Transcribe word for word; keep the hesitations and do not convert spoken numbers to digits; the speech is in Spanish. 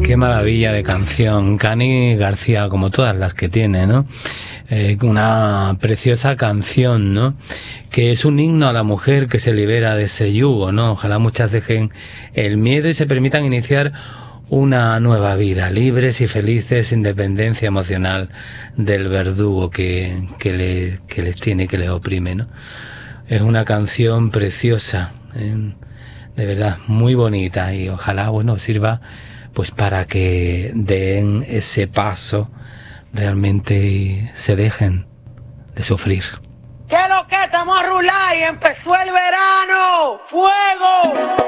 Qué maravilla de canción. Cani García, como todas las que tiene, ¿no? Eh, una preciosa canción, ¿no? Que es un himno a la mujer que se libera de ese yugo, ¿no? Ojalá muchas dejen el miedo y se permitan iniciar una nueva vida, libres y felices, independencia emocional del verdugo que, que, le, que les tiene, que les oprime, ¿no? Es una canción preciosa, ¿eh? De verdad, muy bonita, y ojalá, bueno, sirva pues para que den ese paso realmente y se dejen de sufrir. ¿Qué lo que estamos a rular y empezó el verano? ¡Fuego!